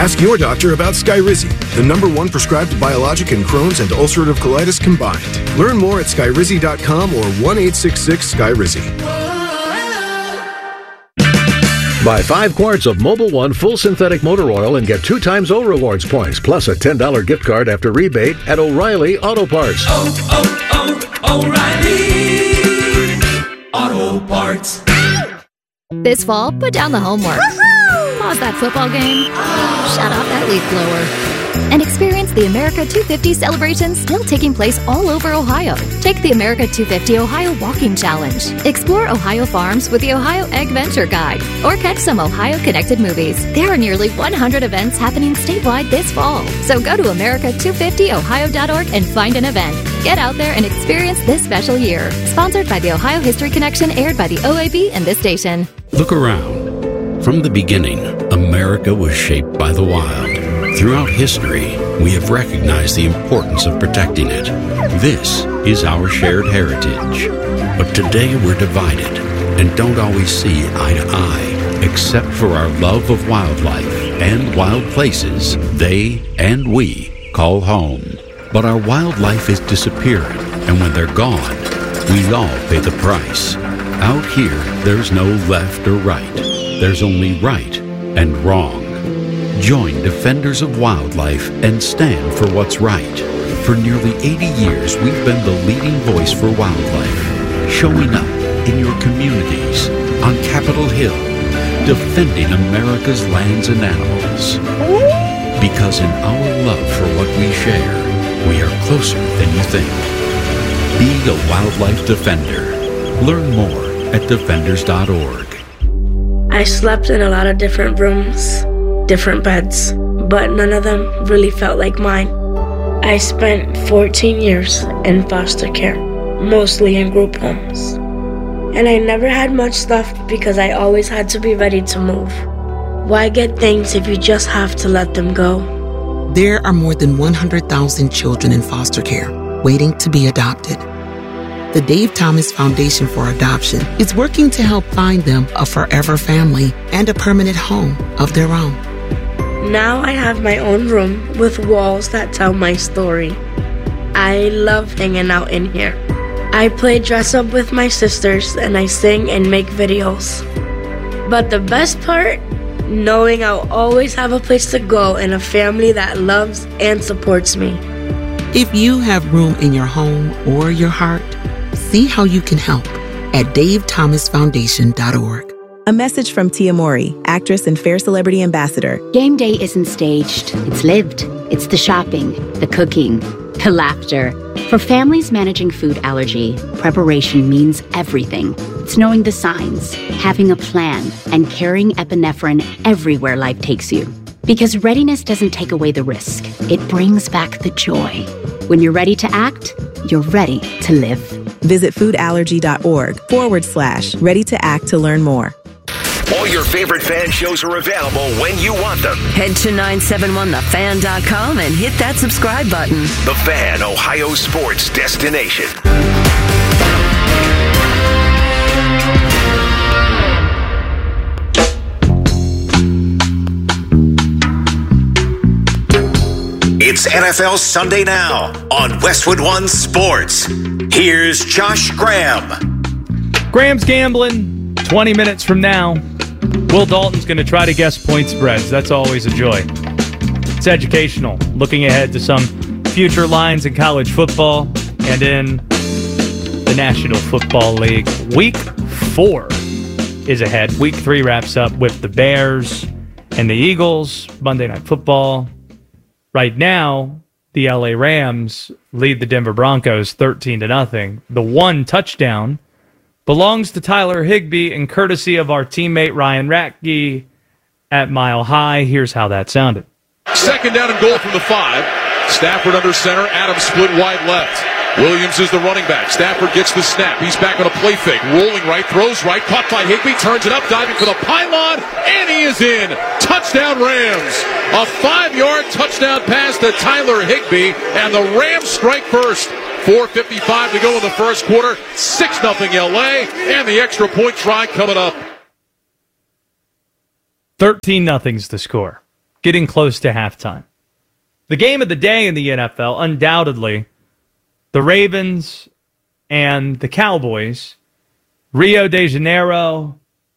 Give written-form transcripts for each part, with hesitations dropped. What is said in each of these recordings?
Ask your doctor about Skyrizi, the #1 prescribed biologic in Crohn's and ulcerative colitis combined. Learn more at skyrizi.com or 1-866-SKYRIZI. Buy 5 quarts of Mobil 1 full synthetic motor oil and get 2 times O Rewards points, plus a $10 gift card after rebate at O'Reilly Auto Parts. O'Reilly Auto Parts. This fall, put down the homework. Pause that football game. Shut off that leaf blower. And experience the America 250 celebration still taking place all over Ohio. Take the America 250 Ohio Walking Challenge. Explore Ohio farms with the Ohio Egg Venture Guide. Or catch some Ohio-connected movies. There are nearly 100 events happening statewide this fall. So go to america250ohio.org and find an event. Get out there and experience this special year. Sponsored by the Ohio History Connection, aired by the OAB and this station. Look around. From the beginning, America was shaped by the wild. Throughout history, we have recognized the importance of protecting it. This is our shared heritage. But today we're divided and don't always see eye to eye, except for our love of wildlife and wild places they and we call home. But our wildlife is disappearing, and when they're gone, we all pay the price. Out here, there's no left or right. There's only right and wrong. Join Defenders of Wildlife and stand for what's right. For nearly 80 years, we've been the leading voice for wildlife, showing up in your communities, on Capitol Hill, defending America's lands and animals. Because in our love for what we share, we are closer than you think. Be a wildlife defender. Learn more at defenders.org. I slept in a lot of different rooms, different beds, but none of them really felt like mine. I spent 14 years in foster care, mostly in group homes. And I never had much stuff because I always had to be ready to move. Why get things if you just have to let them go? There are more than 100,000 children in foster care waiting to be adopted. The Dave Thomas Foundation for Adoption is working to help find them a forever family and a permanent home of their own. Now I have my own room with walls that tell my story. I love hanging out in here. I play dress up with my sisters and I sing and make videos. But the best part? Knowing I'll always have a place to go and a family that loves and supports me. If you have room in your home or your heart, see how you can help at davethomasfoundation.org. A message from Tia Mowry, actress and Fair Celebrity Ambassador. Game day isn't staged. It's lived. It's the shopping, the cooking, the laughter. For families managing food allergy, preparation means everything. It's knowing the signs, having a plan, and carrying epinephrine everywhere life takes you. Because readiness doesn't take away the risk. It brings back the joy. When you're ready to act, you're ready to live. Visit foodallergy.org/ready to act to learn more. All your favorite fan shows are available when you want them. Head to 971thefan.com and hit that subscribe button. The Fan, Ohio sports destination. It's NFL Sunday Now on Westwood One Sports. Here's Josh Graham. Graham's gambling. 20 minutes from now, Will Dalton's going to try to guess point spreads. That's always a joy. It's educational, looking ahead to some future lines in college football and in the National Football League. Week 4 is ahead. Week 3 wraps up with the Bears and the Eagles. Monday Night Football. Right now, the LA Rams lead the Denver Broncos 13-0. The one touchdown belongs to Tyler Higbee and courtesy of our teammate Ryan Ratke at Mile High. Here's how that sounded. Second down and goal from the 5. Stafford under center. Adams split wide left. Williams is the running back. Stafford gets the snap. He's back on a play fake. Rolling right, throws right. Caught by Higbee. Turns it up, diving for the pylon. And he is in. Touchdown Rams. A 5-yard touchdown pass to Tyler Higbee. And the Rams strike first. 4:55 to go in the first quarter. 6-0 LA. And the extra point try coming up. 13-0's the score. getting close to halftime. The game of the day in the NFL, undoubtedly, the Ravens and the Cowboys, Rio de Janeiro,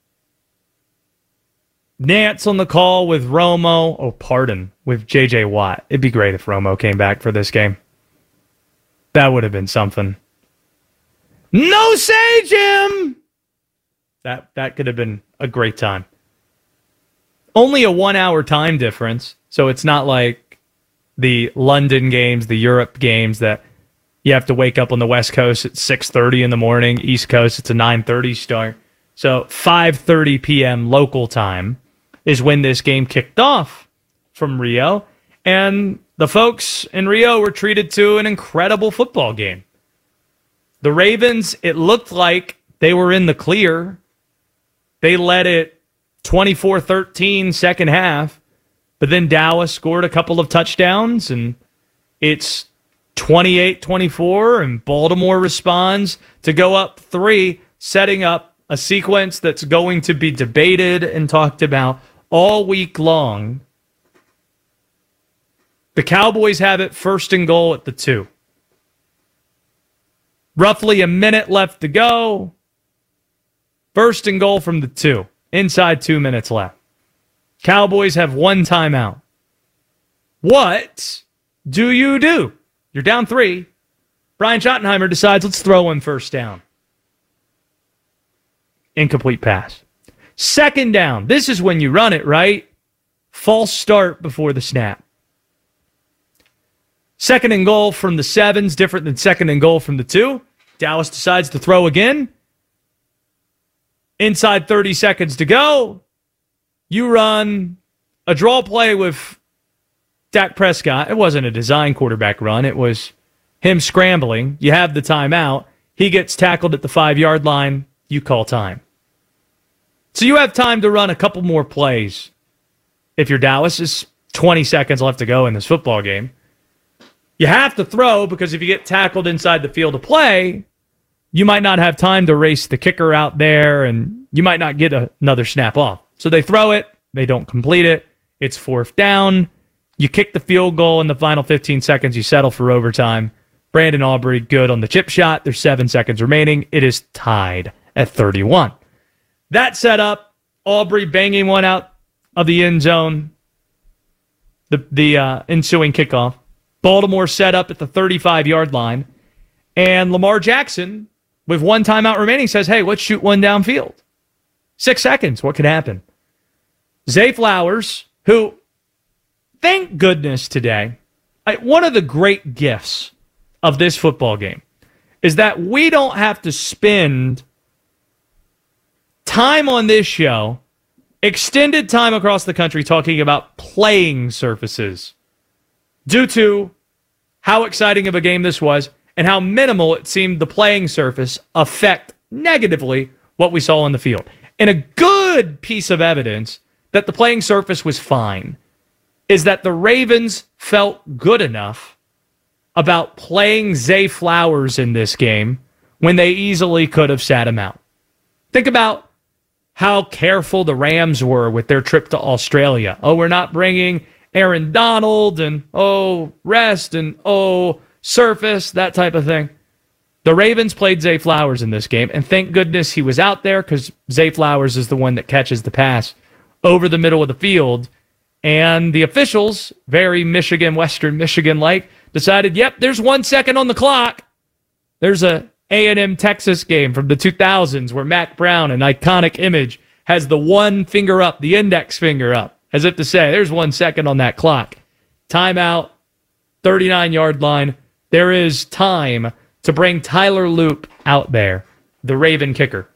Nance on the call with Romo. With J.J. Watt. It'd be great if Romo came back for this game. That would have been something. No say, Jim! That could have been a great time. Only a 1 hour time difference, so it's not like the London games, the Europe games that you have to wake up on the West Coast at 6:30 in the morning. East Coast, it's a 9:30 start. So 5:30 p.m. local time is when this game kicked off from Rio. And the folks in Rio were treated to an incredible football game. The Ravens, it looked like they were in the clear. They led it 24-13 second half, but then Dallas scored a couple of touchdowns, and it's 28-24, and Baltimore responds to go up 3, setting up a sequence that's going to be debated and talked about all week long. The Cowboys have it 1st and goal at the 2. Roughly a minute left to go. 1st and goal from the 2. Inside 2 minutes left. Cowboys have 1 timeout. What do? You're down 3. Brian Schottenheimer decides, let's throw in 1st down. Incomplete pass. 2nd down. This is when you run it, right? False start before the snap. 2nd and goal from the 7's different than 2nd and goal from the 2. Dallas decides to throw again. Inside 30 seconds to go. You run a draw play with Dak Prescott. It wasn't a design quarterback run. It was him scrambling. You have the timeout. He gets tackled at the 5-yard line. You call time. So you have time to run a couple more plays. If you're Dallas, it's 20 seconds left to go in this football game. You have to throw because if you get tackled inside the field of play, you might not have time to race the kicker out there, and you might not get another snap off. So they throw it. They don't complete it. It's 4th down. You kick the field goal in the final 15 seconds. You settle for overtime. Brandon Aubrey good on the chip shot. There's 7 seconds remaining. It is tied at 31. That set up, Aubrey banging one out of the end zone. The ensuing kickoff. Baltimore set up at the 35-yard line. And Lamar Jackson, with 1 timeout remaining, says, hey, let's shoot one downfield. 6 seconds. What could happen? Zay Flowers, who, thank goodness today, one of the great gifts of this football game is that we don't have to spend time on this show, extended time across the country, talking about playing surfaces due to how exciting of a game this was and how minimal it seemed the playing surface affect negatively what we saw on the field. And a good piece of evidence that the playing surface was fine is that the Ravens felt good enough about playing Zay Flowers in this game when they easily could have sat him out. Think about how careful the Rams were with their trip to Australia. Oh, we're not bringing Aaron Donald, and rest, and surface, that type of thing. The Ravens played Zay Flowers in this game, and thank goodness he was out there because Zay Flowers is the one that catches the pass over the middle of the field. And the officials, very Western Michigan-like, decided, yep, there's 1 second on the clock. There's a A&M Texas game from the 2000s where Mac Brown, an iconic image, has the one finger up, the index finger up, as if to say, there's 1 second on that clock. Timeout, 39-yard line. There is time to bring Tyler Loop out there, the Raven kicker.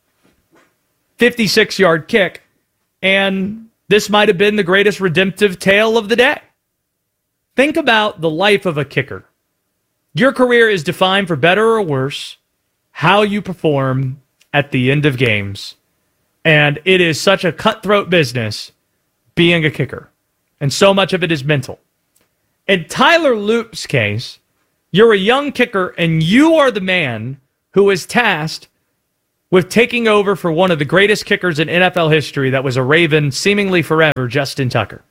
56-yard kick, and this might have been the greatest redemptive tale of the day. Think about the life of a kicker. Your career is defined, for better or worse, how you perform at the end of games. And it is such a cutthroat business being a kicker. And so much of it is mental. In Tyler Loop's case, you're a young kicker and you are the man who is tasked with taking over for one of the greatest kickers in NFL history that was a Raven seemingly forever, Justin Tucker,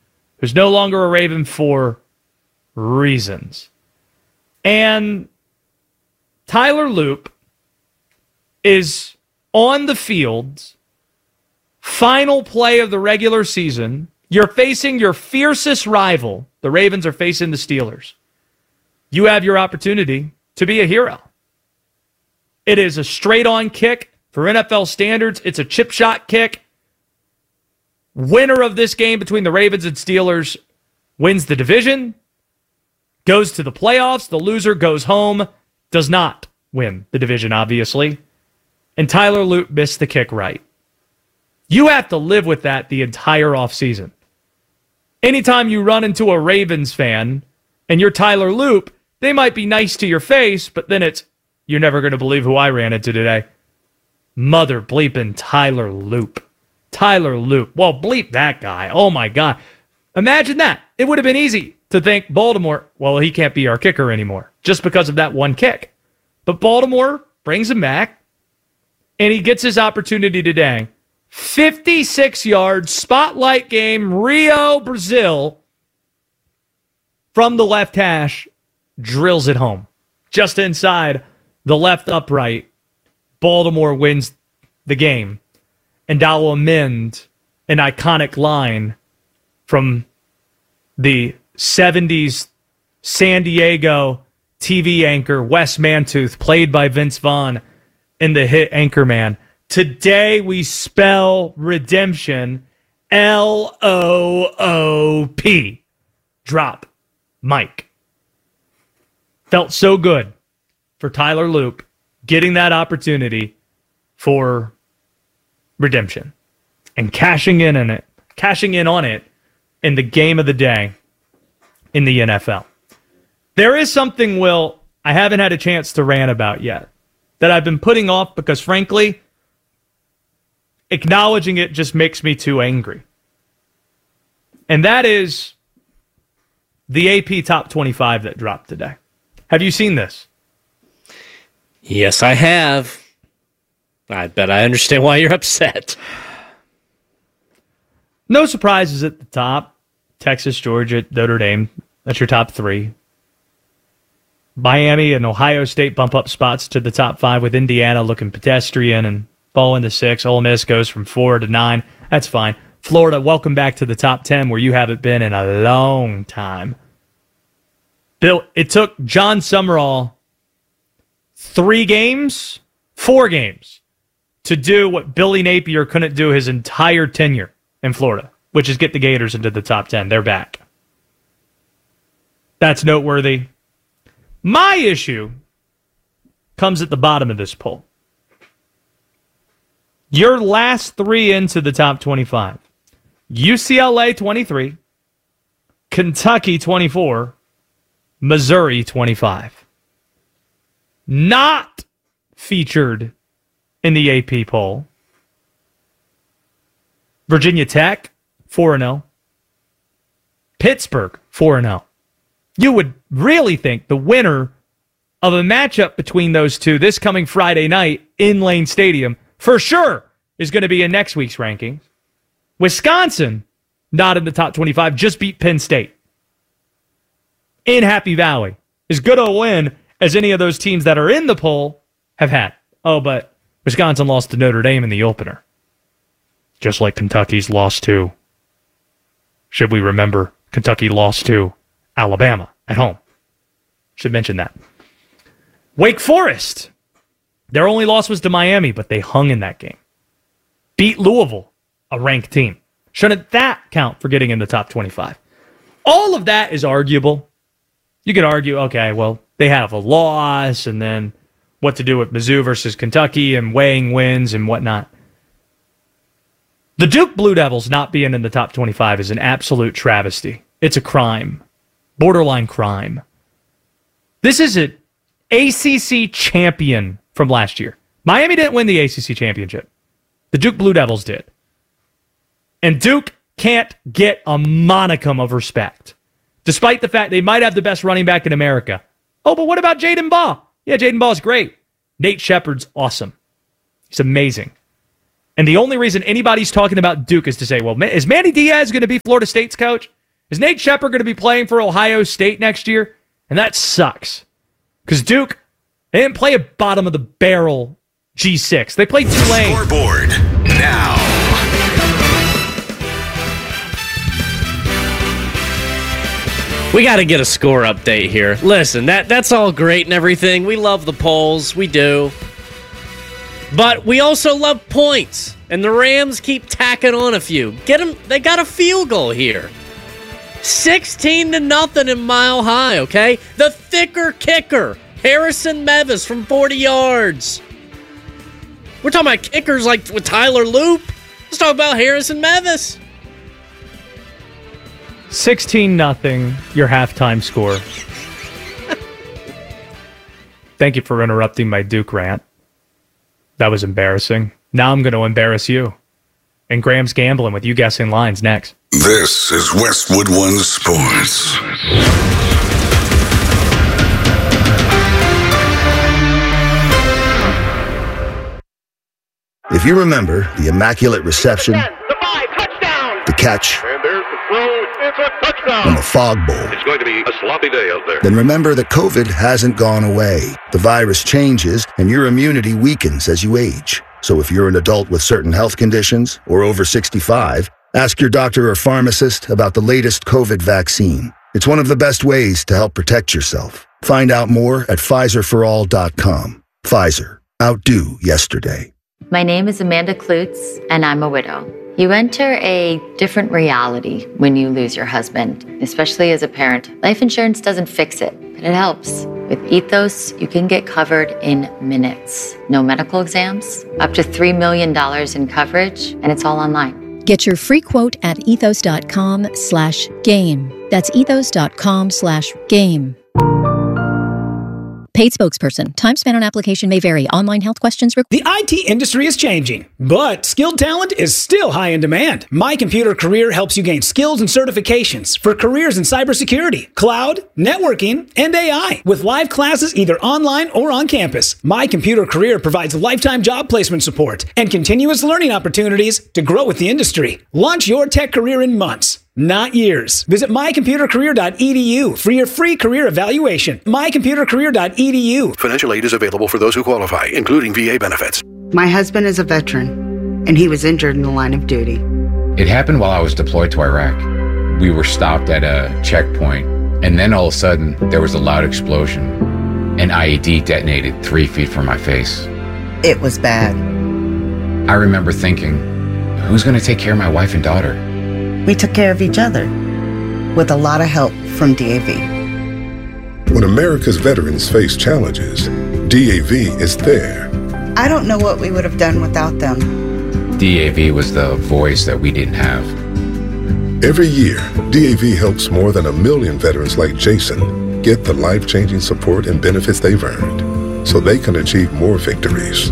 who's no longer a Raven for reasons. And Tyler Loop is on the field, final play of the regular season. You're facing your fiercest rival. The Ravens are facing the Steelers. You have your opportunity to be a hero. It is a straight-on kick. For NFL standards, it's a chip shot kick. Winner of this game between the Ravens and Steelers wins the division, goes to the playoffs. The loser goes home, does not win the division, obviously. And Tyler Loop missed the kick right. You have to live with that the entire offseason. Anytime you run into a Ravens fan and you're Tyler Loop, they might be nice to your face, but then it's, you're never going to believe who I ran into today. Mother bleeping Tyler Loop. Tyler Loop. Well, bleep that guy. Oh, my God. Imagine that. It would have been easy to think Baltimore, well, he can't be our kicker anymore just because of that one kick. But Baltimore brings him back, and he gets his opportunity today. 56 yards, spotlight game, Rio, Brazil. From the left hash, drills it home. Just inside the left upright. Baltimore wins the game. And I'll amend an iconic line from the 70s San Diego TV anchor Wes Mantooth, played by Vince Vaughn in the hit Anchorman. Today we spell redemption L-O-O-P. Drop Mike. Felt so good for Tyler Loop getting that opportunity for redemption and cashing in on it in the game of the day in the NFL. There is something, Will, I haven't had a chance to rant about yet that I've been putting off because, frankly, acknowledging it just makes me too angry. And that is the AP Top 25 that dropped today. Have you seen this? Yes, I have. I bet I understand why you're upset. No surprises at the top. Texas, Georgia, Notre Dame. That's your top three. Miami and Ohio State bump up spots to the top 5 with Indiana looking pedestrian and falling to 6. Ole Miss goes from 4 to 9. That's fine. Florida, welcome back to the top 10 where you haven't been in a long time. Bill, it took John Summerall 4 games to do what Billy Napier couldn't do his entire tenure in Florida, which is get the Gators into the top 10. They're back. That's noteworthy. My issue comes at the bottom of this poll. Your last 3 into the top 25. UCLA 23, Kentucky 24, Missouri 25. Not featured in the AP poll. Virginia Tech 4-0. Pittsburgh 4-0. You would really think the winner of a matchup between those two this coming Friday night in Lane Stadium for sure is going to be in next week's rankings. Wisconsin, not in the top 25, just beat Penn State in Happy Valley. As good a win as any of those teams that are in the poll have had. Oh, but Wisconsin lost to Notre Dame in the opener. Just like Kentucky's lost to, should we remember, Kentucky lost to Alabama at home. Should mention that. Wake Forest. Their only loss was to Miami, but they hung in that game. Beat Louisville, a ranked team. Shouldn't that count for getting in the top 25? All of that is arguable. You could argue, okay, well, they have a loss, and then what to do with Mizzou versus Kentucky and weighing wins and whatnot. The Duke Blue Devils not being in the top 25 is an absolute travesty. It's a crime. Borderline crime. This is an ACC champion from last year. Miami didn't win the ACC championship. The Duke Blue Devils did. And Duke can't get a monicum of respect, despite the fact they might have the best running back in America. Oh, but what about Jaden Baugh? Yeah, Jaden Baugh is great. Nate Shepard's awesome. He's amazing. And the only reason anybody's talking about Duke is to say, well, is Manny Diaz going to be Florida State's coach? Is Nate Shepherd going to be playing for Ohio State next year? And that sucks. Because Duke, they didn't play a bottom-of-the-barrel G6. They played Tulane. Scoreboard now. We got to get a score update here. Listen, that's all great and everything. We love the polls. We do. But we also love points. And the Rams keep tacking on a few. Get them. They got a field goal here. 16-0 in Mile High, okay? The thicker kicker, Harrison Mevis from 40 yards. We're talking about kickers like with Tyler Loop. Let's talk about Harrison Mevis. 16-0, your halftime score. Thank you for interrupting my Duke rant. That was embarrassing. Now I'm going to embarrass you. And Graham's gambling with you guessing lines next. This is Westwood One Sports. If you remember the immaculate reception, the catch, and there's the throw. It's a touchdown. and the fog bowl, It's going to be a sloppy day out there. then remember that COVID hasn't gone away. The virus changes, and your immunity weakens as you age. So if you're an adult with certain health conditions or over 65, ask your doctor or pharmacist about the latest COVID vaccine. It's one of the best ways to help protect yourself. Find out more at PfizerForAll.com. Pfizer. Outdo yesterday. My name is Amanda Klutz, and I'm a widow. You enter a different reality when you lose your husband, especially as a parent. Life insurance doesn't fix it, but it helps. With Ethos, you can get covered in minutes. No medical exams, up to $3 million in coverage, and it's all online. Get your free quote at ethos.com/game. That's ethos.com/game. Paid spokesperson. Time spent on application may vary. Online health questions required. The IT industry is changing, but skilled talent is still high in demand. My Computer Career helps you gain skills and certifications for careers in cybersecurity, cloud, networking, and AI. With live classes either online or on campus, My Computer Career provides lifetime job placement support and continuous learning opportunities to grow with the industry. Launch your tech career in months, not years. Visit mycomputercareer.edu for your free career evaluation. mycomputercareer.edu. Financial aid is available for those who qualify, including VA benefits. My husband is a veteran, and he was injured in the line of duty. It happened while I was deployed to Iraq. We were stopped at a checkpoint, and then all of a sudden, there was a loud explosion. An IED detonated 3 feet from my face. It was bad. I remember thinking, who's going to take care of my wife and daughter? We took care of each other, with a lot of help from DAV. When America's veterans face challenges, DAV is there. I don't know what we would have done without them. DAV was the voice that we didn't have. Every year, DAV helps more than 1 million veterans like Jason get the life-changing support and benefits they've earned so they can achieve more victories.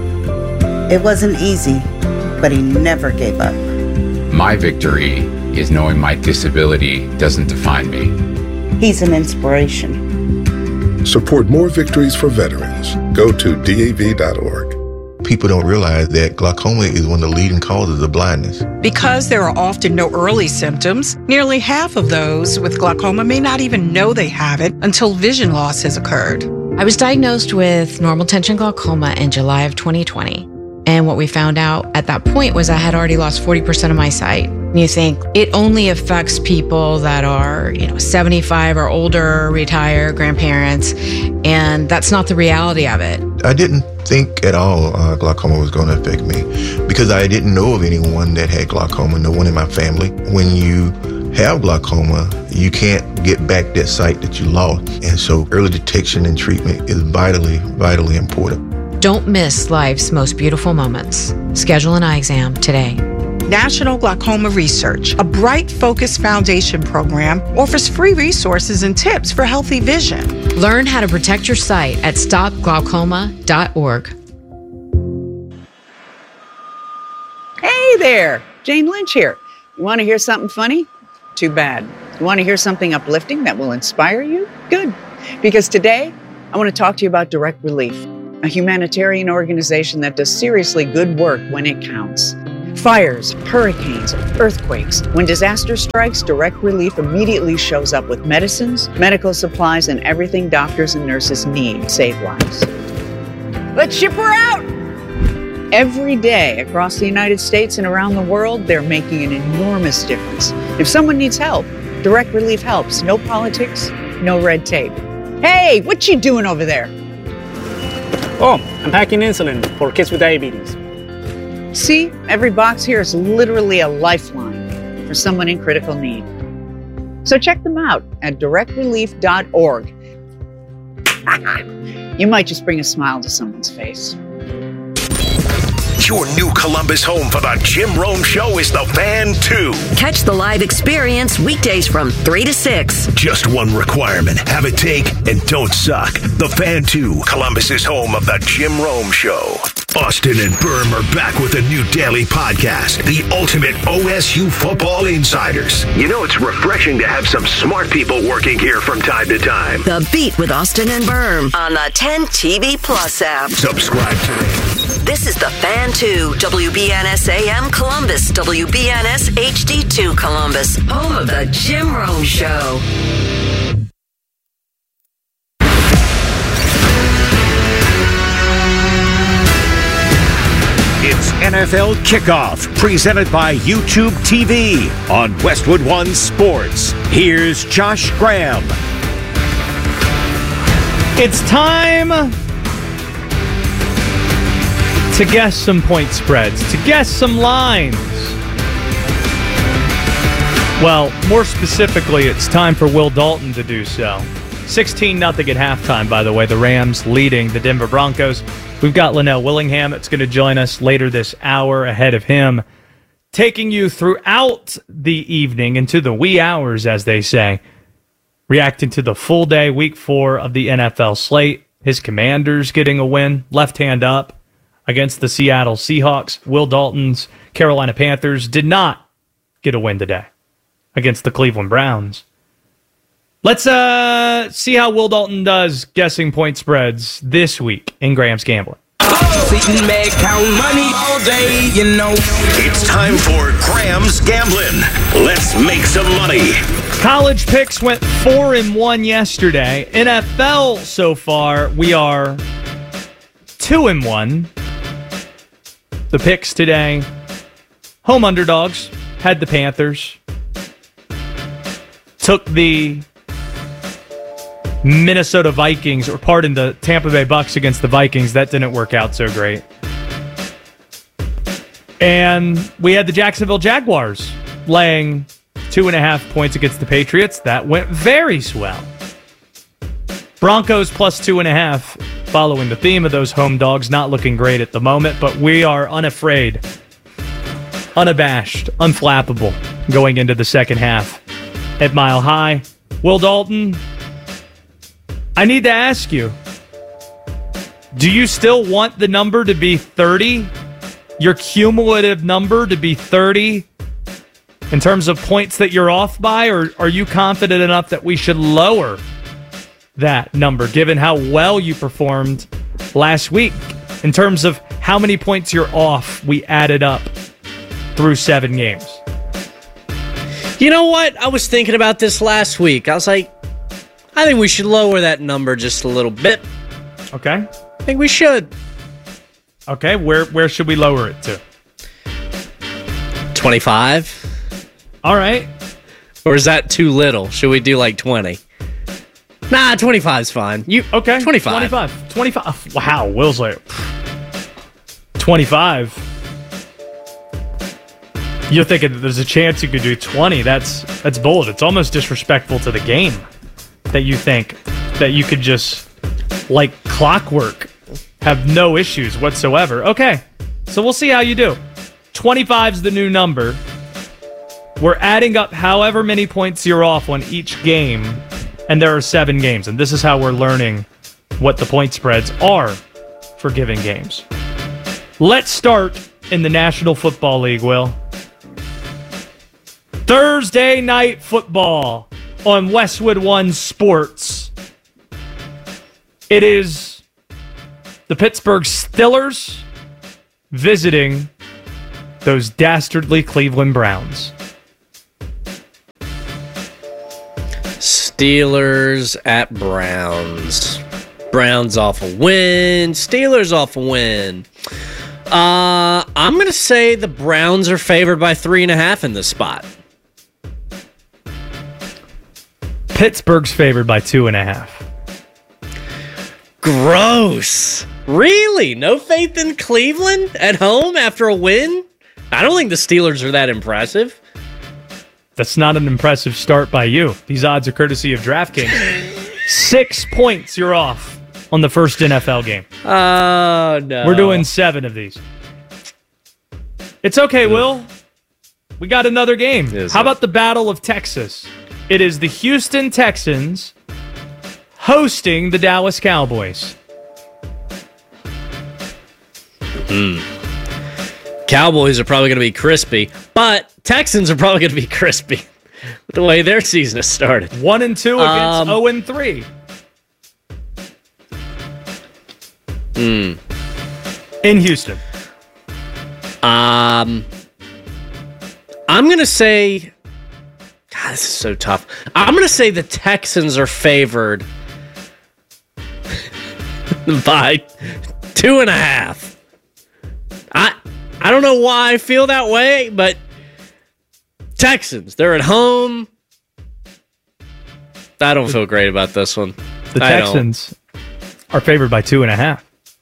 It wasn't easy, but he never gave up. My victory is knowing my disability doesn't define me. He's an inspiration. Support more victories for veterans. Go to DAV.org. People don't realize that glaucoma is one of the leading causes of blindness. Because there are often no early symptoms, nearly half of those with glaucoma may not even know they have it until vision loss has occurred. I was diagnosed with normal tension glaucoma in July of 2020. And what we found out at that point was I had already lost 40% of my sight. And you think it only affects people that are, 75 or older, retired, grandparents, and that's not the reality of it. I didn't think at all glaucoma was going to affect me because I didn't know of anyone that had glaucoma, no one in my family. When you have glaucoma, you can't get back that sight that you lost. And so early detection and treatment is vitally, vitally important. Don't miss life's most beautiful moments. Schedule an eye exam today. National Glaucoma Research, a Bright Focus Foundation program, offers free resources and tips for healthy vision. Learn how to protect your sight at stopglaucoma.org. Hey there, Jane Lynch here. You want to hear something funny? Too bad. You want to hear something uplifting that will inspire you? Good. Because today, I want to talk to you about Direct Relief, a humanitarian organization that does seriously good work when it counts. Fires, hurricanes, earthquakes. When disaster strikes, Direct Relief immediately shows up with medicines, medical supplies, and everything doctors and nurses need to save lives. Let's ship her out! Every day across the United States and around the world, they're making an enormous difference. If someone needs help, Direct Relief helps. No politics, no red tape. Hey, what you doing over there? Oh, I'm packing insulin for kids with diabetes. See, every box here is literally a lifeline for someone in critical need. So check them out at directrelief.org. You might just bring a smile to someone's face. Your new Columbus home for the Jim Rome Show is The Fan 2. Catch the live experience weekdays from 3 to 6. Just one requirement. Have a take and don't suck. The Fan 2, Columbus's home of the Jim Rome Show. Austin and Berm are back with a new daily podcast, The Ultimate OSU Football Insiders. You know, it's refreshing to have some smart people working here from time to time. The Beat with Austin and Berm on the 10 TV Plus app. Subscribe today. This is The Fan 2, WBNS AM Columbus, WBNS HD2 Columbus, home of the Jim Rome Show. It's NFL Kickoff, presented by YouTube TV on Westwood One Sports. Here's Josh Graham. It's time to guess some point spreads, to guess some lines. Well, more specifically, it's time for Will Dalton to do so. 16-0 at halftime, by the way. The Rams leading the Denver Broncos. We've got Linnell Willingham that's going to join us later this hour ahead of him, taking you throughout the evening into the wee hours, as they say, reacting to the full day, week 4 of the NFL slate. His Commanders getting a win, left hand up, against the Seattle Seahawks. Will Dalton's Carolina Panthers did not get a win today against the Cleveland Browns. Let's see how Will Dalton does guessing point spreads this week in Graham's Gambling. It's time for Graham's Gambling. Let's make some money. College picks went 4-1 yesterday. NFL so far, we are 2-1. The picks today, home underdogs, had the Panthers. Took the Minnesota Vikings, or pardon, the Tampa Bay Bucks against the Vikings. That didn't work out so great. And we had the Jacksonville Jaguars laying 2.5 points against the Patriots. That went very swell. Broncos plus 2.5, following the theme of those home dogs, not looking great at the moment, but we are unafraid, unabashed, unflappable going into the second half at Mile High. Will Dalton, I need to ask you, do you still want the number to be 30? Your cumulative number to be 30 in terms of points that you're off by? Or are you confident enough that we should lower that number, given how well you performed last week in terms of how many points you're off we added up through 7 games? You know what? I was thinking about this last week. I was like, I think we should lower that number just a little bit. Okay. I think we should. Okay, where should we lower it to? 25. All right. Or is that too little? Should we do like 20? Nah, 25's fine. Okay. 25. 25. Wow, Will's like 25. You're thinking that there's a chance you could do 20. That's bold. It's almost disrespectful to the game that you think that you could just, like clockwork, have no issues whatsoever. Okay, so we'll see how you do. 25's the new number. We're adding up however many points you're off on each game, and there are 7 games, and this is how we're learning what the point spreads are for given games. Let's start in the National Football League, Will. Thursday night football on Westwood One Sports. It is the Pittsburgh Steelers visiting those dastardly Cleveland Browns. Steelers at Browns. Browns off a win. Steelers off a win. I'm going to say the Browns are favored by 3.5 in this spot. Pittsburgh's favored by 2.5. Gross. Really? No faith in Cleveland at home after a win? I don't think the Steelers are that impressive. That's not an impressive start by you. These odds are courtesy of DraftKings. 6 points you're off on the first NFL game. Oh, no. We're doing 7 of these. It's okay, Will. We got another game. How about the Battle of Texas? It is the Houston Texans hosting the Dallas Cowboys. Cowboys are probably going to be crispy, but Texans are probably going to be crispy with the way their season has started. 1-2 against 0-3. In Houston. I'm going to say... God, this is so tough. I'm going to say the Texans are favored by 2.5. I don't know why I feel that way, but Texans, they're at home. I don't feel great about this one. The Texans are favored by 2.5.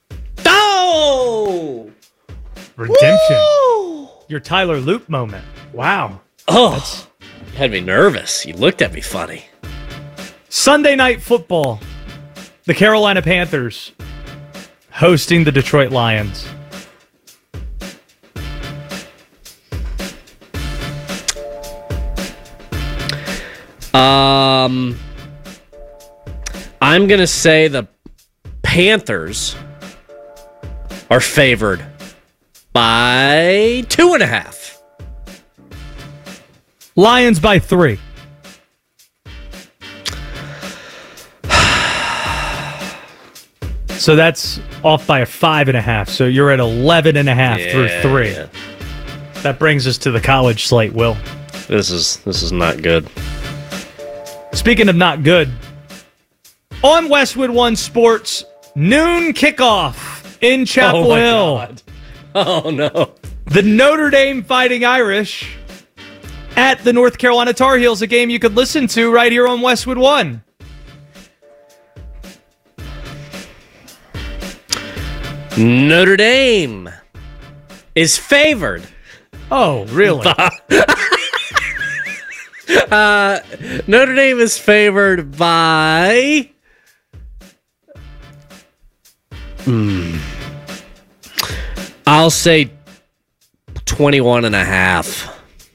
Oh! Redemption. Woo! Your Tyler Loop moment. Wow. Oh, you had me nervous. You looked at me funny. Sunday Night Football. The Carolina Panthers hosting the Detroit Lions. I'm going to say the Panthers are favored by 2.5. Lions by 3. So that's off by a 5.5. So you're at 11.5 through 3. Yeah. That brings us to the college slate, Will. This is not good. Speaking of not good, on Westwood One Sports, noon kickoff in Chapel Hill. God. Oh, no. The Notre Dame Fighting Irish at the North Carolina Tar Heels, a game you could listen to right here on Westwood One. Notre Dame is favored. Oh, really? Notre Dame is favored by... I'll say 21.5.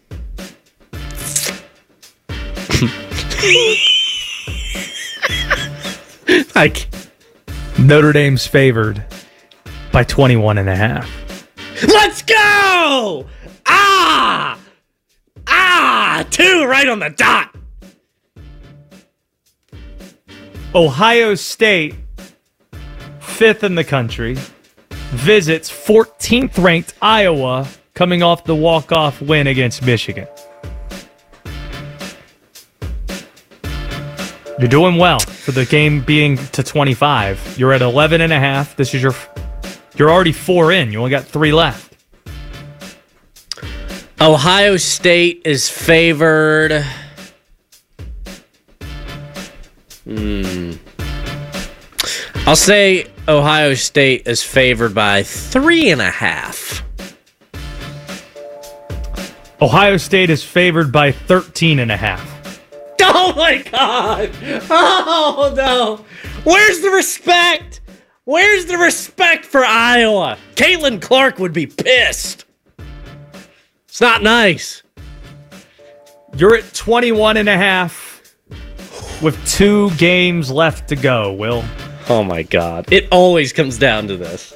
Notre Dame's favored by 21.5. Let's go! 2 right on the dot. Ohio State, 5th in the country, visits 14th ranked Iowa, coming off the walk-off win against Michigan. You're doing well for the game being to 25. You're at 11.5. This is you're already 4 in. You only got 3 left. Ohio State is favored. I'll say Ohio State is favored by 3.5. Ohio State is favored by 13.5. Oh my God! Oh no! Where's the respect? Where's the respect for Iowa? Caitlin Clark would be pissed. It's not nice. You're at 21.5 with 2 games left to go, Will. Oh my God. It always comes down to this.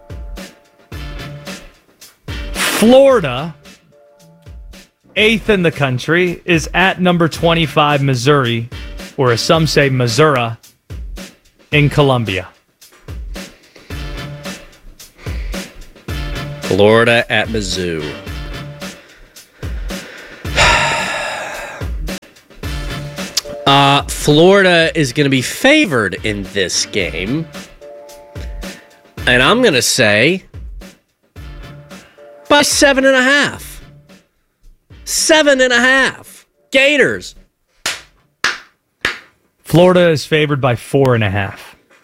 Florida, 8th in the country, is at number 25, Missouri, or as some say, Missouri, in Columbia. Florida at Mizzou. Florida is going to be favored in this game. And I'm going to say by 7.5. 7.5. Gators. Florida is favored by 4.5.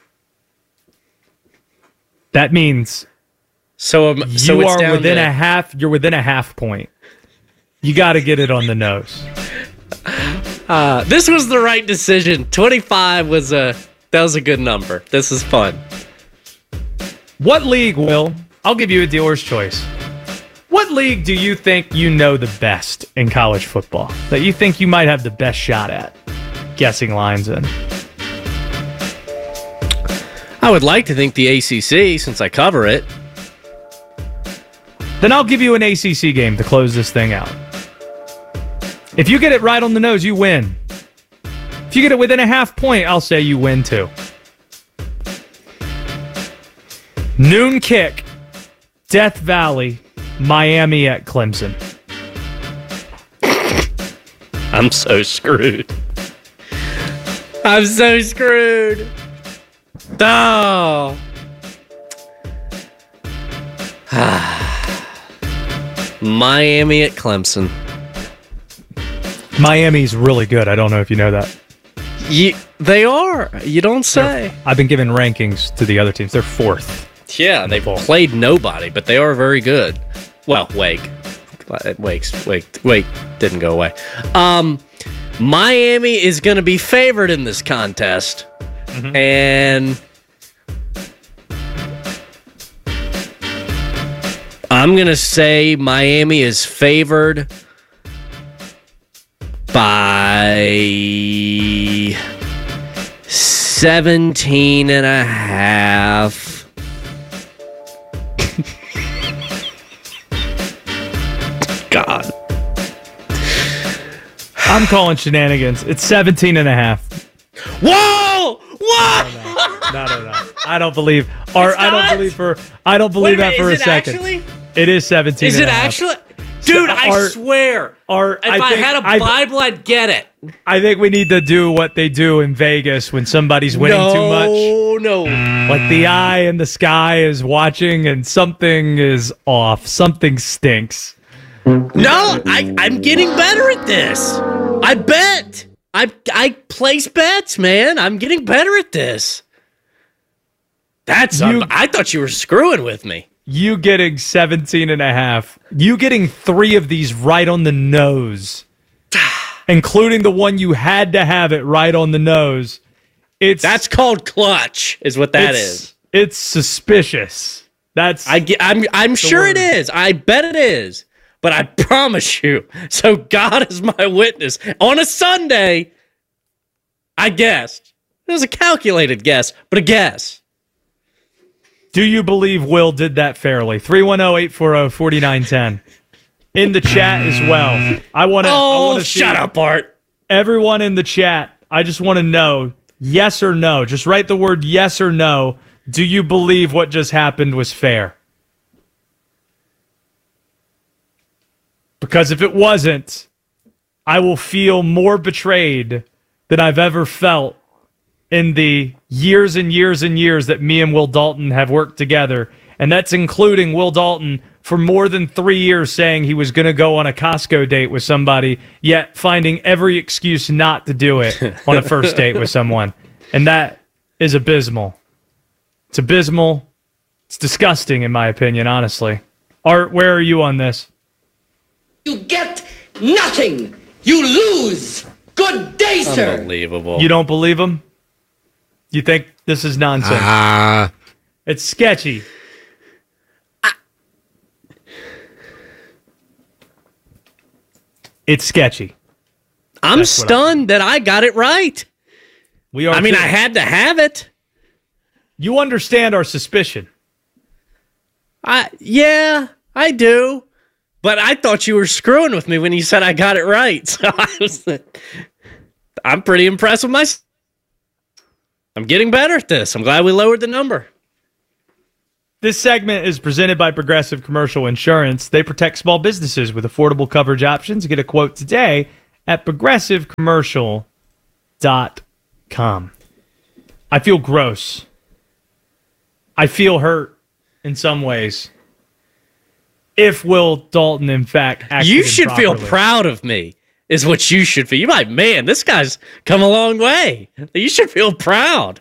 That means you are within a half. You're within a half point. You got to get it on the nose. This was the right decision. 25 was a good number. This is fun. What league, Will? I'll give you a dealer's choice. What league do you think you know the best in college football? That you think you might have the best shot at guessing lines in? I would like to think the ACC, since I cover it. Then I'll give you an ACC game to close this thing out. If you get it right on the nose, you win. If you get it within a half point, I'll say you win too. Noon kick, Death Valley, Miami at Clemson. I'm so screwed. I'm so screwed. Oh. Miami at Clemson. Miami's really good. I don't know if you know that. They are. You don't say. I've been giving rankings to the other teams. They're fourth. Yeah, they've played nobody, but they are very good. Well, Wake didn't go away. Miami is going to be favored in this contest. Mm-hmm. And I'm going to say Miami is favored by 17.5. God. I'm calling shenanigans. It's 17.5. Whoa! What? No. I don't believe. I don't believe that for a second. Actually? It is 17. Is it actually? Dude, I swear. If I had a Bible, I'd get it. I think we need to do what they do in Vegas when somebody's winning too much. No. Like the eye in the sky is watching and something is off. Something stinks. No, I'm getting better at this. I bet. I place bets, man. I'm getting better at this. I thought you were screwing with me. You getting 17.5. You getting 3 of these right on the nose, including the one you had to have it right on the nose. That's called clutch, is what that is. It's suspicious. I'm sure it is. I bet it is. But I promise you, so God is my witness, on a Sunday, I guessed. It was a calculated guess, but a guess. Do you believe Will did that fairly? 310-840-4910. In the chat as well. I want to shut up, Art. Everyone in the chat, I just want to know, yes or no. Just write the word yes or no. Do you believe what just happened was fair? Because if it wasn't, I will feel more betrayed than I've ever felt in the years and years and years that me and Will Dalton have worked together. And that's including Will Dalton for more than 3 years saying he was going to go on a Costco date with somebody, yet finding every excuse not to do it on a first date with someone. And that is abysmal. It's abysmal. It's disgusting, in my opinion, honestly. Art, where are you on this? You get nothing. You lose. Good day, sir. Unbelievable. You don't believe him? You think this is nonsense? It's sketchy. It's sketchy. I'm stunned that I got it right. We are. I mean, I had to have it. You understand our suspicion. Yeah, I do. But I thought you were screwing with me when you said I got it right. So I'm pretty impressed with myself. I'm getting better at this. I'm glad we lowered the number. This segment is presented by Progressive Commercial Insurance. They protect small businesses with affordable coverage options. Get a quote today at progressivecommercial.com. ChumbaCasino.com. I feel gross. I feel hurt in some ways. If Will Dalton, in fact, acted You should improperly. feel proud of me, is what you should feel. You're like, man, this guy's come a long way. You should feel proud.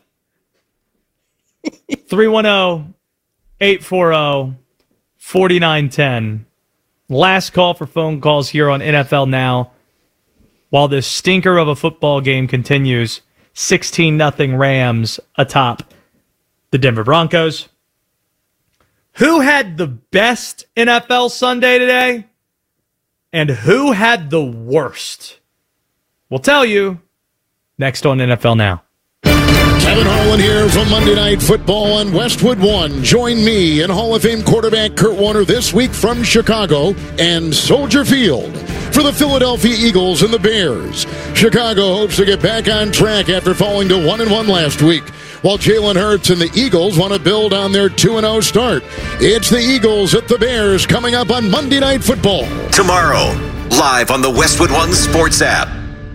310-840-4910. Last call for phone calls here on NFL Now. While this stinker of a football game continues, 16-0 Rams atop the Denver Broncos. Who had the best NFL Sunday today? And who had the worst? We'll tell you next on NFL Now. Kevin Harlan here from Monday Night Football on Westwood One. Join me and Hall of Fame quarterback Kurt Warner this week from Chicago and Soldier Field for the Philadelphia Eagles and the Bears. Chicago hopes to get back on track after falling to 1-1 last week, while Jalen Hurts and the Eagles want to build on their 2-0 start. It's the Eagles at the Bears coming up on Monday Night Football. Tomorrow, live on the Westwood One Sports app.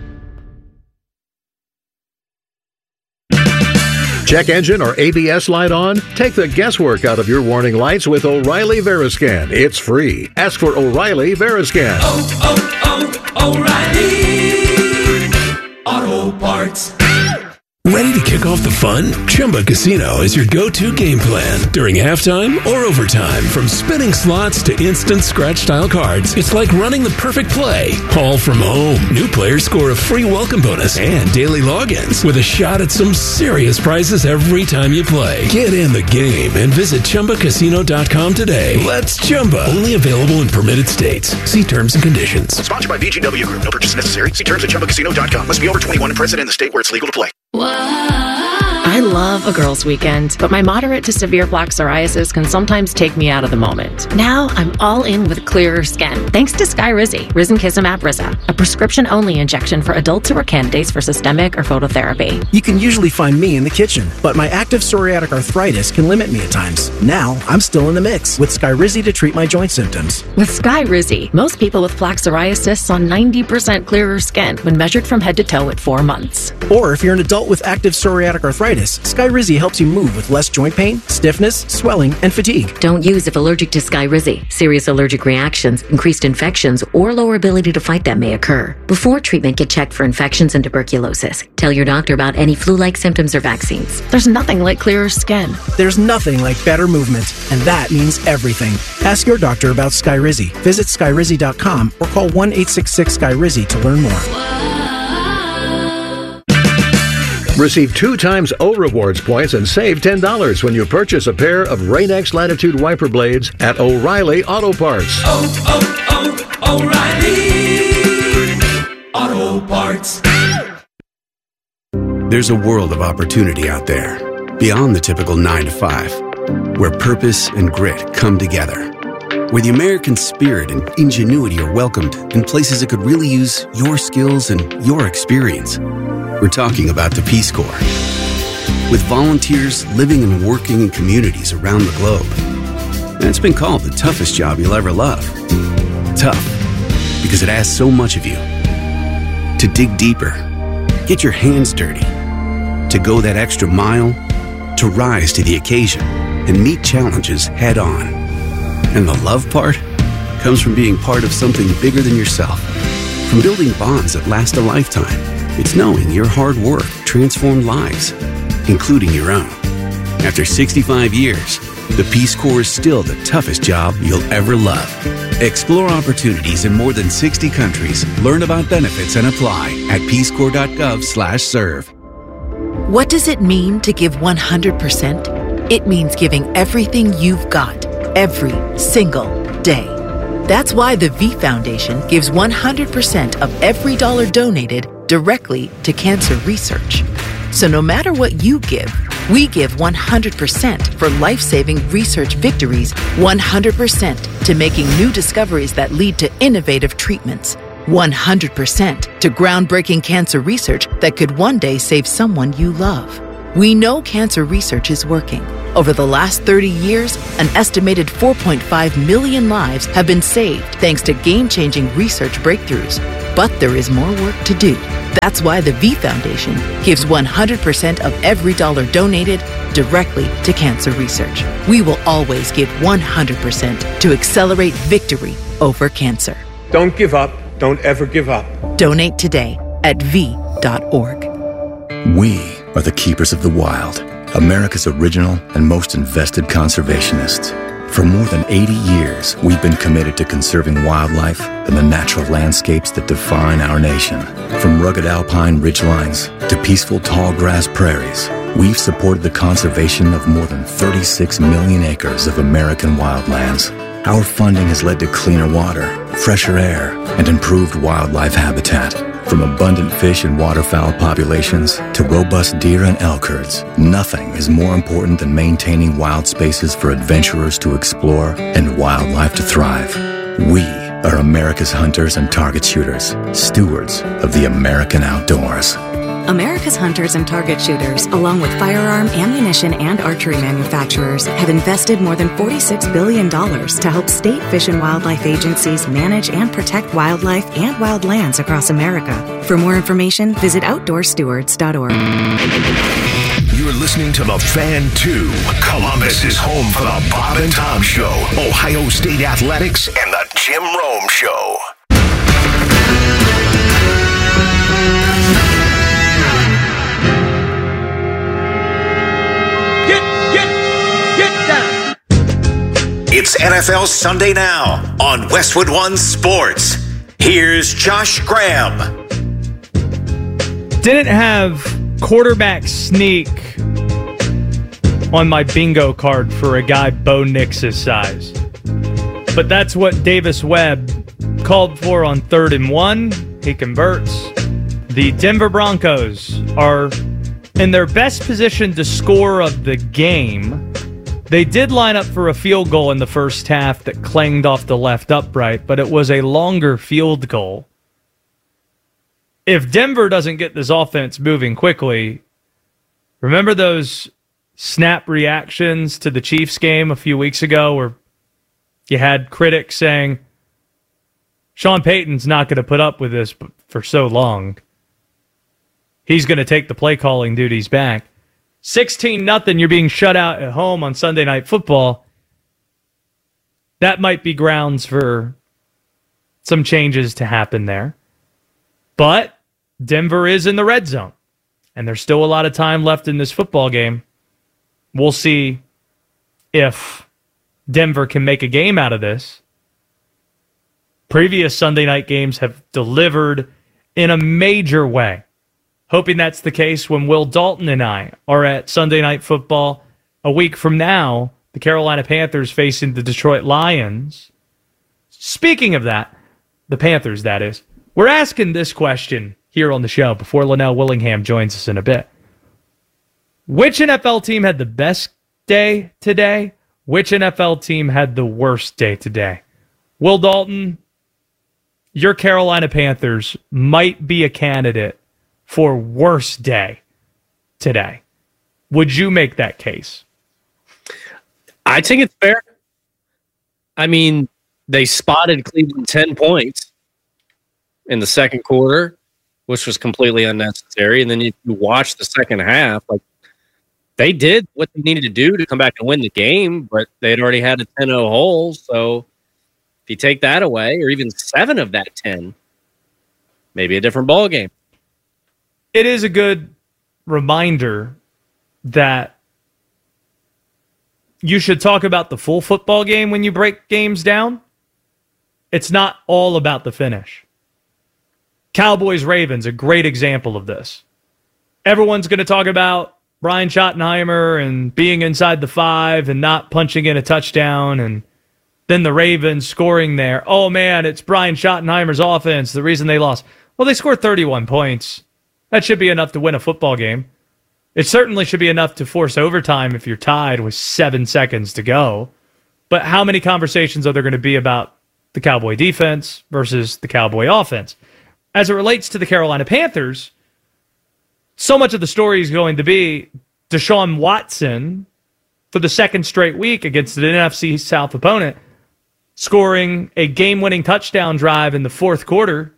Check engine or ABS light on? Take the guesswork out of your warning lights with O'Reilly Veriscan. It's free. Ask for O'Reilly Veriscan. O'Reilly Auto Parts. Ready to kick off the fun? Chumba Casino is your go-to game plan during halftime or overtime. From spinning slots to instant scratch-style cards, it's like running the perfect play, all from home. New players score a free welcome bonus and daily logins with a shot at some serious prizes every time you play. Get in the game and visit ChumbaCasino.com today. Let's Chumba. Only available in permitted states. See terms and conditions. Sponsored by VGW Group. No purchase necessary. See terms at ChumbaCasino.com. Must be over 21 and present in the state where it's legal to play. I love a girls' weekend, but my moderate to severe plaque psoriasis can sometimes take me out of the moment. Now I'm all in with clearer skin, thanks to Skyrizi, Risankizumab Riza, a prescription-only injection for adults who are candidates for systemic or phototherapy. You can usually find me in the kitchen, but my active psoriatic arthritis can limit me at times. Now I'm still in the mix with Skyrizi to treat my joint symptoms. With Skyrizi, most people with plaque psoriasis saw 90% clearer skin when measured from head to toe at 4 months. Or if you're an adult with active psoriatic arthritis, Skyrizi helps you move with less joint pain, stiffness, swelling, and fatigue. Don't use if allergic to Skyrizi. Serious allergic reactions, increased infections, or lower ability to fight them may occur. Before treatment, get checked for infections and tuberculosis. Tell your doctor about any flu-like symptoms or vaccines. There's nothing like clearer skin. There's nothing like better movement, and that means everything. Ask your doctor about Skyrizi. Visit Skyrizi.com or call 1-866-SKYRIZI to learn more. Receive 2 times O Rewards points and save $10 when you purchase a pair of Rain-X Latitude wiper blades at O'Reilly Auto Parts. O'Reilly Auto Parts. There's a world of opportunity out there, beyond the typical 9 to 5, where purpose and grit come together, where the American spirit and ingenuity are welcomed in places that could really use your skills and your experience. We're talking about the Peace Corps. With volunteers living and working in communities around the globe. And it's been called the toughest job you'll ever love. Tough, because it asks so much of you. To dig deeper, get your hands dirty, to go that extra mile, to rise to the occasion and meet challenges head on. And the love part comes from being part of something bigger than yourself. From building bonds that last a lifetime. It's knowing your hard work transformed lives, including your own. After 65 years, the Peace Corps is still the toughest job you'll ever love. Explore opportunities in more than 60 countries. Learn about benefits and apply at peacecorps.gov/serve. What does it mean to give 100%? It means giving everything you've got, every single day. That's why the V Foundation gives 100% of every dollar donated directly to cancer research. So no matter what you give, we give 100% for life-saving research victories, 100% to making new discoveries that lead to innovative treatments, 100% to groundbreaking cancer research that could one day save someone you love. We know cancer research is working. Over the last 30 years, an estimated 4.5 million lives have been saved thanks to game-changing research breakthroughs. But there is more work to do. That's why the V Foundation gives 100% of every dollar donated directly to cancer research. We will always give 100% to accelerate victory over cancer. Don't give up. Don't ever give up. Donate today at V.org. We are the keepers of the wild, America's original and most invested conservationists. For more than 80 years, we've been committed to conserving wildlife and the natural landscapes that define our nation. From rugged alpine ridgelines to peaceful tall grass prairies, we've supported the conservation of more than 36 million acres of American wildlands. Our funding has led to cleaner water, fresher air, and improved wildlife habitat. From abundant fish and waterfowl populations to robust deer and elk herds, nothing is more important than maintaining wild spaces for adventurers to explore and wildlife to thrive. We are America's hunters and target shooters, stewards of the American outdoors. America's hunters and target shooters, along with firearm, ammunition, and archery manufacturers, have invested more than $46 billion to help state fish and wildlife agencies manage and protect wildlife and wildlands across America. For more information, visit OutdoorStewards.org. You're listening to The Fan 2. Columbus is home for the Bob and Tom Show, Ohio State Athletics, and the Jim Rome Show. It's NFL Sunday Now on Westwood One Sports. Here's Josh Graham. Didn't have quarterback sneak on my bingo card for a guy Bo Nix's size. But that's what Davis Webb called for on 3rd and 1. He converts. The Denver Broncos are in their best position to score of the game. They did line up for a field goal in the first half that clanged off the left upright, but it was a longer field goal. If Denver doesn't get this offense moving quickly, remember those snap reactions to the Chiefs game a few weeks ago where you had critics saying, Sean Payton's not going to put up with this for so long. He's going to take the play calling duties back. 16-0, you're being shut out at home on Sunday Night Football. That might be grounds for some changes to happen there. But Denver is in the red zone, and there's still a lot of time left in this football game. We'll see if Denver can make a game out of this. Previous Sunday night games have delivered in a major way. Hoping that's the case when Will Dalton and I are at Sunday Night Football a week from now. The Carolina Panthers facing the Detroit Lions. Speaking of that, the Panthers, that is, we're asking this question here on the show before Linnell Willingham joins us in a bit. Which NFL team had the best day today? Which NFL team had the worst day today? Will Dalton, your Carolina Panthers might be a candidate for worst day today. Would you make that case? I think it's fair. I mean, they spotted Cleveland 10 points in the second quarter, which was completely unnecessary. And then you watch the second half, like they did what they needed to do to come back and win the game, but they had already had a 10-0 hole. So if you take that away, or even 7 of that 10, maybe a different ball game. It is a good reminder that you should talk about the full football game when you break games down. It's not all about the finish. Cowboys-Ravens, a great example of this. Everyone's going to talk about Brian Schottenheimer and being inside the 5 and not punching in a touchdown, and then the Ravens scoring there. Oh, man, it's Brian Schottenheimer's offense, the reason they lost. Well, they scored 31 points. That should be enough to win a football game. It certainly should be enough to force overtime if you're tied with 7 seconds to go. But how many conversations are there going to be about the Cowboy defense versus the Cowboy offense? As it relates to the Carolina Panthers, so much of the story is going to be Deshaun Watson for the second straight week against an NFC South opponent, scoring a game-winning touchdown drive in the fourth quarter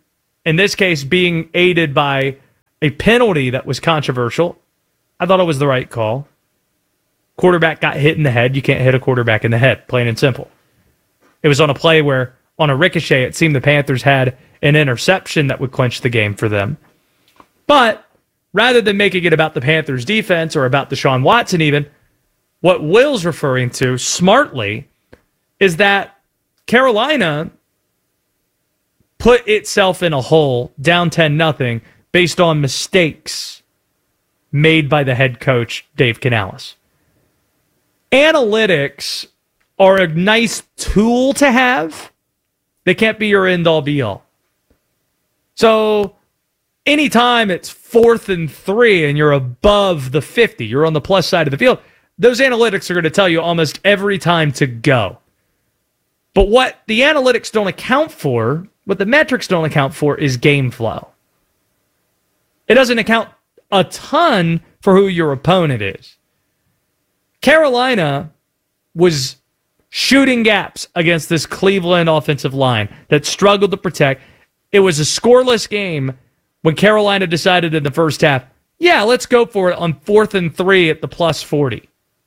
in this case being aided by a penalty that was controversial. I thought it was the right call. Quarterback got hit in the head. You can't hit a quarterback in the head, plain and simple. It was on a play where, on a ricochet, it seemed the Panthers had an interception that would clinch the game for them. But rather than making it about the Panthers' defense or about Deshaun Watson even, what Will's referring to smartly is that Carolina put itself in a hole down 10-0 based on mistakes made by the head coach, Dave Canales. Analytics are a nice tool to have. They can't be your end-all, be-all. So anytime it's 4th and 3 and you're above the 50, you're on the plus side of the field, those analytics are going to tell you almost every time to go. But what the analytics don't account for, what the metrics don't account for, is game flow. It doesn't account a ton for who your opponent is. Carolina was shooting gaps against this Cleveland offensive line that struggled to protect. It was a scoreless game when Carolina decided in the first half, yeah, let's go for it on 4th and 3 at the plus 40.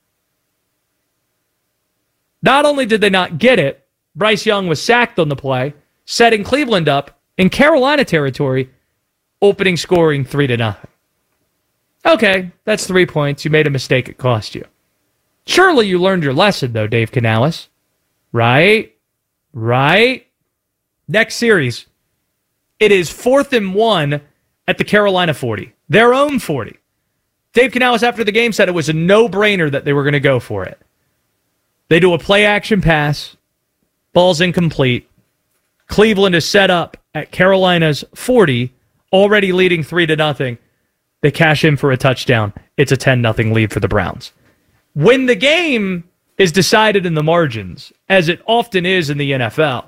Not only did they not get it, Bryce Young was sacked on the play, setting Cleveland up in Carolina territory, opening scoring 3-0. Okay, that's 3 points. You made a mistake. It cost you. Surely you learned your lesson, though, Dave Canales. Right? Next series, it is 4th and 1 at the Carolina 40. Their own 40. Dave Canales, after the game, said it was a no-brainer that they were going to go for it. They do a play-action pass. Ball's incomplete. Cleveland is set up at Carolina's 40, already leading 3-0. They cash in for a touchdown. It's a 10-0 lead for the Browns. When the game is decided in the margins, as it often is in the NFL,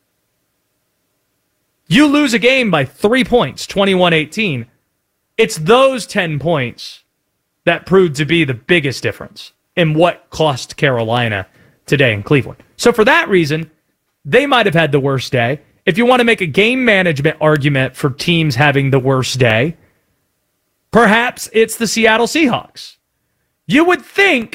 you lose a game by 3 points, 21-18. It's those 10 points that proved to be the biggest difference in what cost Carolina today in Cleveland. So for that reason, they might have had the worst day. If you want to make a game management argument for teams having the worst day, perhaps it's the Seattle Seahawks. You would think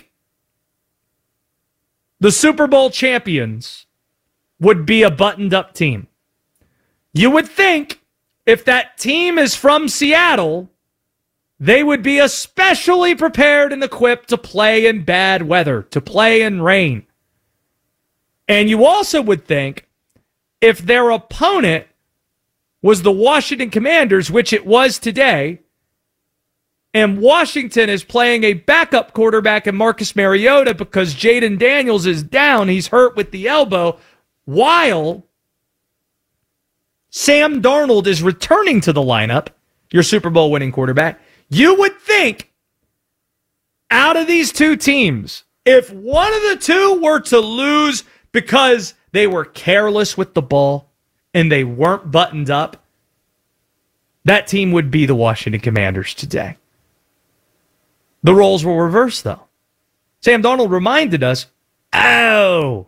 the Super Bowl champions would be a buttoned-up team. You would think if that team is from Seattle, they would be especially prepared and equipped to play in bad weather, to play in rain. And you also would think if their opponent was the Washington Commanders, which it was today, and Washington is playing a backup quarterback in Marcus Mariota because Jaden Daniels is down, he's hurt with the elbow, while Sam Darnold is returning to the lineup, your Super Bowl winning quarterback, you would think out of these two teams, if one of the two were to lose because they were careless with the ball and they weren't buttoned up, that team would be the Washington Commanders today. The roles were reversed, though. Sam Darnold reminded us, I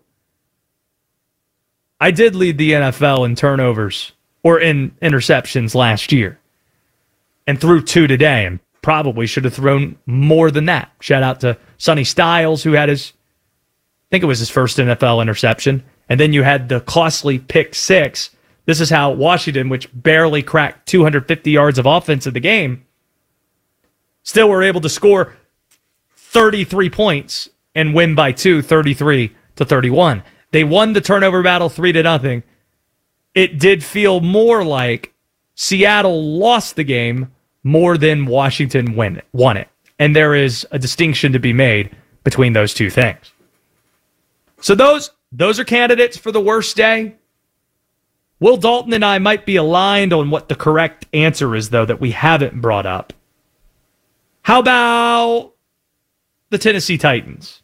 did lead the NFL in turnovers or in interceptions last year and threw 2 today and probably should have thrown more than that. Shout out to Sonny Styles, who had I think it was his first NFL interception. And then you had the costly pick 6. This is how Washington, which barely cracked 250 yards of offense in the game, still were able to score 33 points and win by 2, 33-31. They won the turnover battle 3-0. It did feel more like Seattle lost the game more than Washington won it. And there is a distinction to be made between those two things. So those are candidates for the worst day. Will Dalton and I might be aligned on what the correct answer is, though, that we haven't brought up. How about the Tennessee Titans?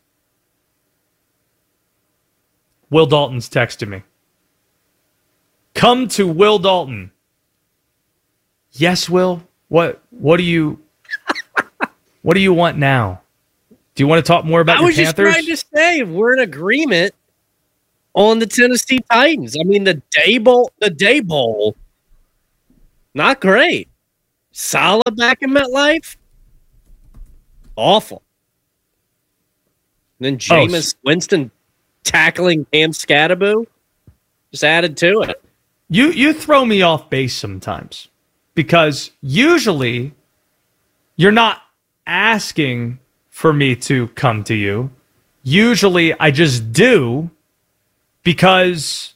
Will Dalton's texted me. Come to Will Dalton. Yes, Will. What do you want now? Do you want to talk more about your Panthers? I was just trying to say we're in agreement on the Tennessee Titans. I mean, the Day Bowl Not great. Salah back in MetLife? Awful. And then Jameis Winston tackling Cam Scatterboo just added to it. You throw me off base sometimes because usually you're not asking for me to come to you. Usually I just do because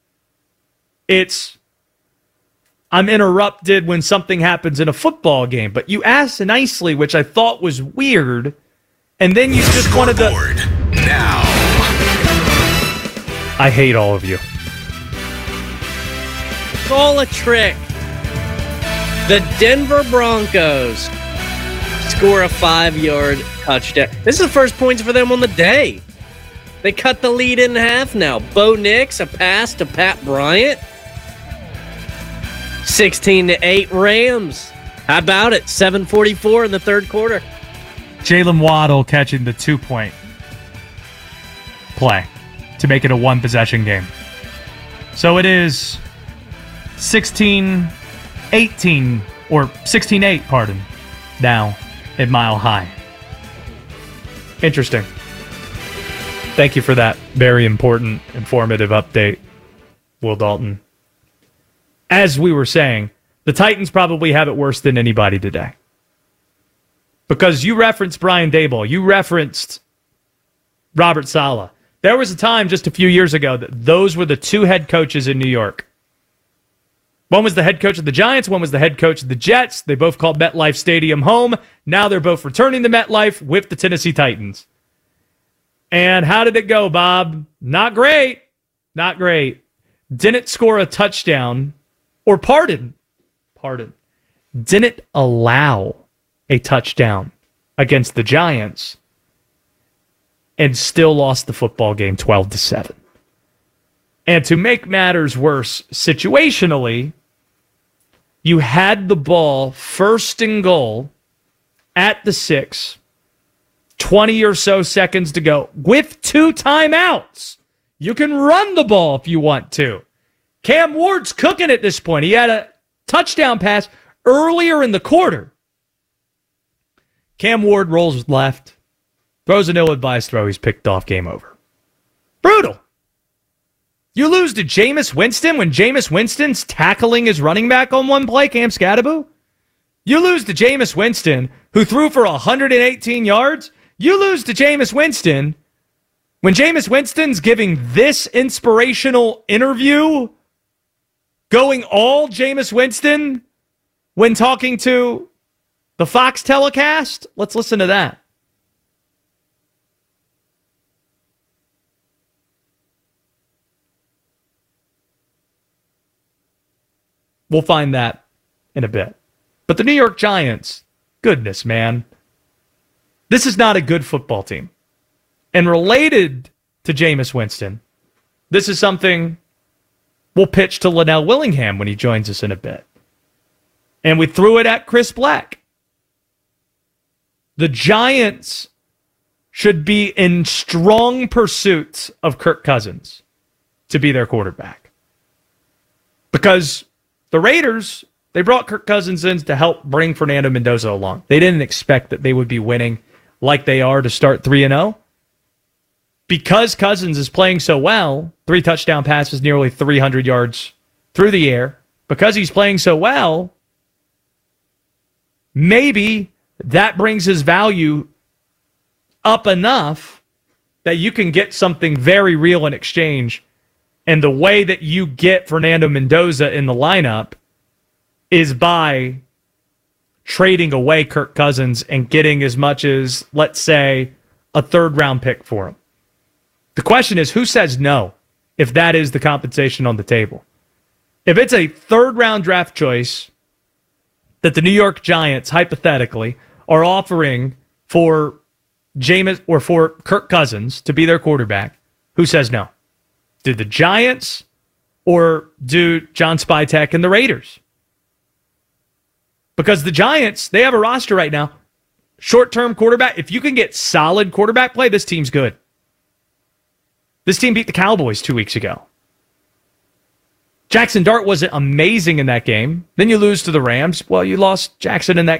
I'm interrupted when something happens in a football game. But you asked nicely, which I thought was weird, and then you just wanted to... Now. I hate all of you. It's all a trick. The Denver Broncos score a 5-yard touchdown. This is the first points for them on the day. They cut the lead in half now. Bo Nix, a pass to Pat Bryant. 16-8 Rams. How about it? 7:44 in the third quarter. Jalen Waddle catching the 2-point play to make it a one-possession game. So it is 16-18, or 16-8, pardon, now at Mile High. Interesting. Thank you for that very important, informative update, Will Dalton. As we were saying, the Titans probably have it worse than anybody today. Because you referenced Brian Daboll. You referenced Robert Saleh. There was a time just a few years ago that those were the two head coaches in New York. One was the head coach of the Giants. One was the head coach of the Jets. They both called MetLife Stadium home. Now they're both returning to MetLife with the Tennessee Titans. And how did it go, Bob? Not great. Not great. Didn't score a touchdown. Or pardon. Didn't allow a touchdown against the Giants and still lost the football game 12-7. And to make matters worse situationally, you had the ball first and goal at the 6, 20 or so seconds to go with 2 timeouts. You can run the ball if you want to. Cam Ward's cooking at this point. He had a touchdown pass earlier in the quarter. Cam Ward rolls left, throws an ill-advised throw. He's picked off. Game over. Brutal. You lose to Jameis Winston when Jameis Winston's tackling his running back on one play, Cam Scatterboo. You lose to Jameis Winston, who threw for 118 yards. You lose to Jameis Winston when Jameis Winston's giving this inspirational interview, going all Jameis Winston when talking to the Fox telecast. Let's listen to that. We'll find that in a bit. But the New York Giants, goodness, man. This is not a good football team. And related to Jameis Winston, this is something we'll pitch to Linnell Willingham when he joins us in a bit. And we threw it at Chris Black. The Giants should be in strong pursuit of Kirk Cousins to be their quarterback. Because the Raiders, they brought Kirk Cousins in to help bring Fernando Mendoza along. They didn't expect that they would be winning like they are to start 3-0. Because Cousins is playing so well, 3 touchdown passes, nearly 300 yards through the air. Because he's playing so well, maybe that brings his value up enough that you can get something very real in exchange. And the way that you get Fernando Mendoza in the lineup is by trading away Kirk Cousins and getting as much as, let's say, a 3rd-round pick for him. The question is, who says no if that is the compensation on the table? If it's a 3rd-round draft choice that the New York Giants, hypothetically, are offering for Jameis or for Kirk Cousins to be their quarterback, who says no? Do the Giants or do John Spytek and the Raiders? Because the Giants, they have a roster right now. Short-term quarterback. If you can get solid quarterback play, this team's good. This team beat the Cowboys 2 weeks ago. Jackson Dart wasn't amazing in that game. Then you lose to the Rams. Well, you lost Jackson in that